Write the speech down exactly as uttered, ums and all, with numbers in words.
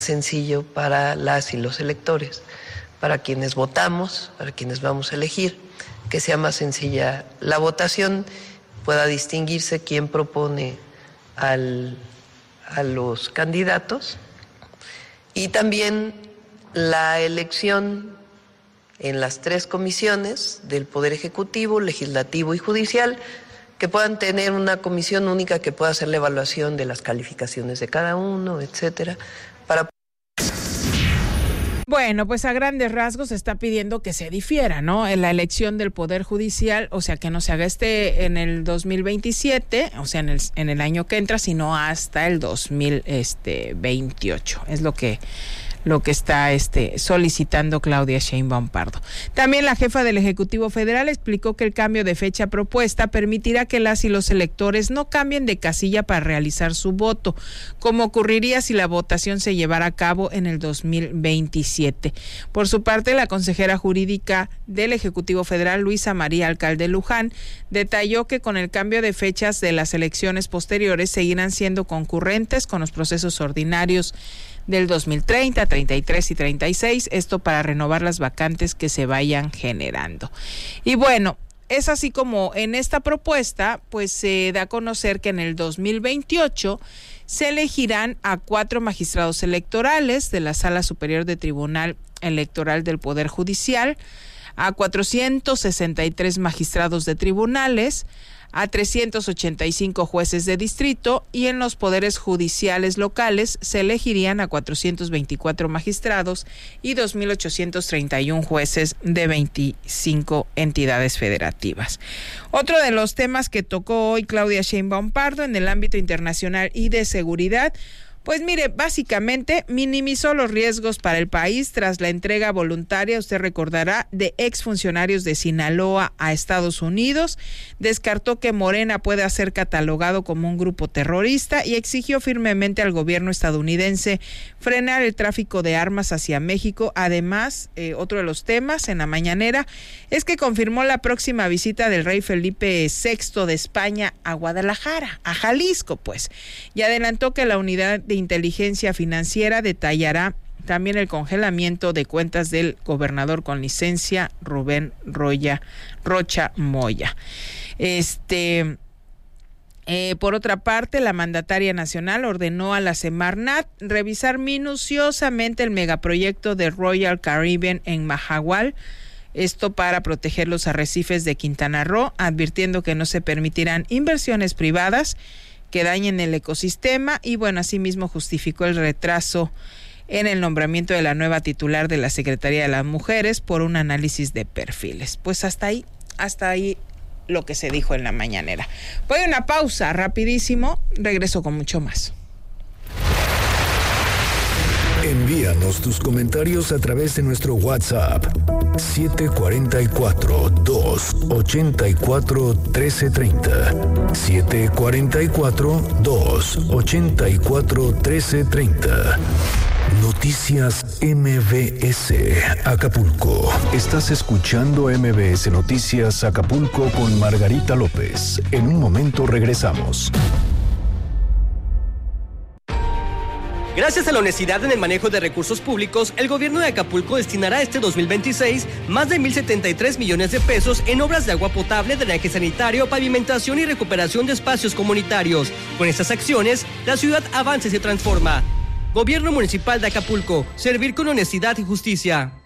sencillo para las y los electores, para quienes votamos, para quienes vamos a elegir, que sea más sencilla la votación, pueda distinguirse quién propone al, a los candidatos, y también la elección en las tres comisiones del Poder Ejecutivo, Legislativo y Judicial, que puedan tener una comisión única que pueda hacer la evaluación de las calificaciones de cada uno, etcétera, para... Bueno, pues a grandes rasgos se está pidiendo que se difiera, ¿no? En la elección del Poder Judicial, o sea, que no se haga este en el dos mil veintisiete, o sea, en el, en el año que entra, sino hasta el dos mil veintiocho. Es lo que... lo que está este, solicitando Claudia Sheinbaum Pardo. También la jefa del Ejecutivo Federal explicó que el cambio de fecha propuesta permitirá que las y los electores no cambien de casilla para realizar su voto, como ocurriría si la votación se llevara a cabo en el dos mil veintisiete. Por su parte, la consejera jurídica del Ejecutivo Federal, Luisa María Alcalde Luján, detalló que con el cambio de fechas de las elecciones posteriores seguirán siendo concurrentes con los procesos ordinarios del dos mil treinta, treinta y tres y treinta y seis, esto para renovar las vacantes que se vayan generando. Y bueno, es así como en esta propuesta, pues se da a conocer que en el dos mil veintiocho se elegirán a cuatro magistrados electorales de la Sala Superior de Tribunal Electoral del Poder Judicial, a cuatrocientos sesenta y tres magistrados de tribunales, a trescientos ochenta y cinco jueces de distrito, y en los poderes judiciales locales se elegirían a cuatrocientos veinticuatro magistrados y dos mil ochocientos treinta y uno jueces de veinticinco entidades federativas. Otro de los temas que tocó hoy Claudia Sheinbaum Pardo en el ámbito internacional y de seguridad, pues mire, básicamente minimizó los riesgos para el país tras la entrega voluntaria, usted recordará, de exfuncionarios de Sinaloa a Estados Unidos. Descartó que Morena pueda ser catalogado como un grupo terrorista y exigió firmemente al gobierno estadounidense frenar el tráfico de armas hacia México. Además, eh, otro de los temas en la mañanera es que confirmó la próxima visita del rey Felipe sexto de España a Guadalajara, a Jalisco, pues, y adelantó que la unidad de inteligencia financiera detallará también el congelamiento de cuentas del gobernador con licencia Rubén Roya, Rocha Moya. Este, eh, por otra parte, la mandataria nacional ordenó a la Semarnat revisar minuciosamente el megaproyecto de Royal Caribbean en Mahahual, esto para proteger los arrecifes de Quintana Roo, advirtiendo que no se permitirán inversiones privadas que dañen el ecosistema. Y bueno, asimismo justificó el retraso en el nombramiento de la nueva titular de la Secretaría de las Mujeres por un análisis de perfiles. Pues hasta ahí, hasta ahí lo que se dijo en la mañanera. Voy a una pausa rapidísimo, regreso con mucho más. Envíanos tus comentarios a través de nuestro WhatsApp siete cuatro cuatro, dos ocho cuatro, uno tres tres cero. siete cuatro cuatro, dos ocho cuatro, uno tres tres cero. Noticias M B S Acapulco. Estás escuchando M B S Noticias Acapulco con Margarita López. En un momento regresamos. Gracias a la honestidad en el manejo de recursos públicos, el gobierno de Acapulco destinará este dos mil veintiséis más de mil setenta y tres millones de pesos en obras de agua potable, drenaje sanitario, pavimentación y recuperación de espacios comunitarios. Con estas acciones, la ciudad avanza y se transforma. Gobierno Municipal de Acapulco, servir con honestidad y justicia.